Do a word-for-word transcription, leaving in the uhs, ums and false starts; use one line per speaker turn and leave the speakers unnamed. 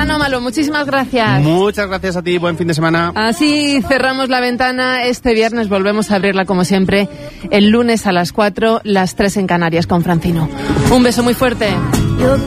Serrano Malo, muchísimas gracias.
Muchas gracias a ti, buen fin de semana.
Así cerramos la ventana. Este viernes volvemos a abrirla como siempre el lunes a las cuatro, las tres en Canarias con Francino. Un beso muy fuerte.